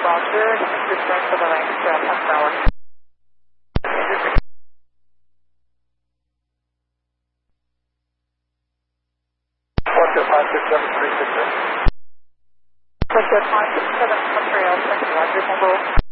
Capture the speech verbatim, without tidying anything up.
Roger, return for the range, uh, half an hour. Roger, five six seven three six zero. Roger, five six seven three zero, Roger, Roger,